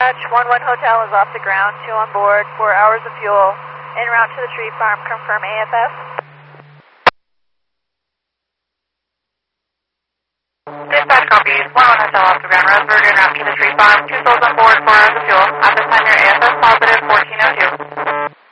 11 Hotel is off the ground, 2 on board, 4 hours of fuel, en route to the tree farm, confirm AFF. Dispatch copies, 11 Hotel off the ground, Roseburg, en route to the tree farm, 2 souls on board.